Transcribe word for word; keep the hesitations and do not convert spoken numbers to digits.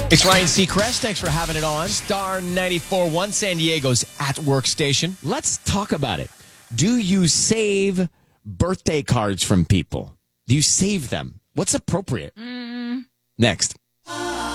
It's Ryan Seacrest. Thanks for having it on. Star ninety-four point one, San Diego's at work station. Let's talk about it. Do you save birthday cards from people? Do you save them? What's appropriate? Mm. Next.